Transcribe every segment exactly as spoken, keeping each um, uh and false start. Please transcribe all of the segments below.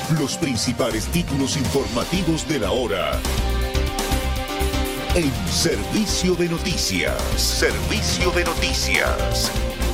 Los principales títulos informativos de la hora. En Servicio de Noticias. Servicio de Noticias.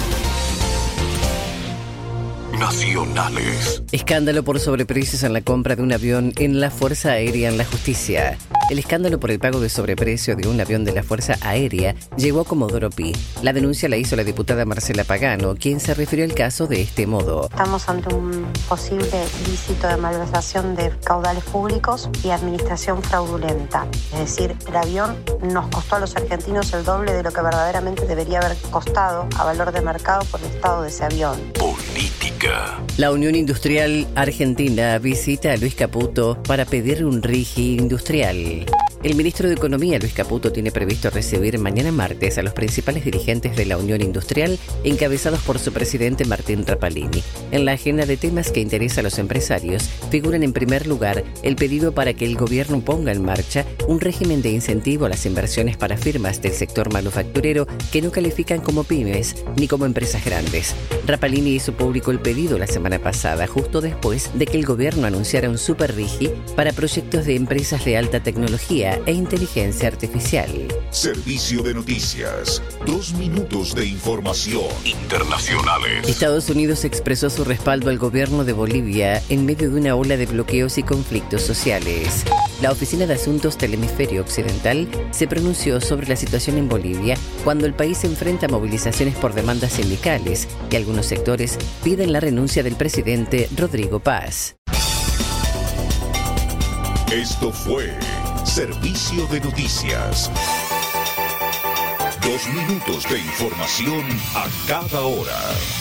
Nacionales. Escándalo por sobreprecios en la compra de un avión en la Fuerza Aérea en la Justicia. El escándalo por el pago de sobreprecio de un avión de la Fuerza Aérea llegó a Comodoro Pi. La denuncia la hizo la diputada Marcela Pagano, quien se refirió al caso de este modo. Estamos ante un posible ilícito de malversación de caudales públicos y administración fraudulenta. Es decir, el avión nos costó a los argentinos el doble de lo que verdaderamente debería haber costado a valor de mercado por el estado de ese avión. Política. La Unión Industrial Argentina visita a Luis Caputo para pedir un RIGI industrial. El ministro de Economía, Luis Caputo, tiene previsto recibir mañana martes a los principales dirigentes de la Unión Industrial, encabezados por su presidente Martín Rapalini. En la agenda de temas que interesa a los empresarios, figuran en primer lugar el pedido para que el gobierno ponga en marcha un régimen de incentivo a las inversiones para firmas del sector manufacturero que no califican como pymes ni como empresas grandes. Rapalini hizo público el pedido la semana pasada, justo después de que el gobierno anunciara un super RIGI para proyectos de empresas de alta tecnología e inteligencia artificial. Servicio de Noticias. Dos minutos de información. Internacionales. Estados Unidos expresó su respaldo al gobierno de Bolivia en medio de una ola de bloqueos y conflictos sociales. La Oficina de Asuntos del Hemisferio Occidental se pronunció sobre la situación en Bolivia cuando el país enfrenta movilizaciones por demandas sindicales y algunos sectores piden la renuncia del presidente Rodrigo Paz. Esto fue Servicio de Noticias. Dos minutos de información a cada hora.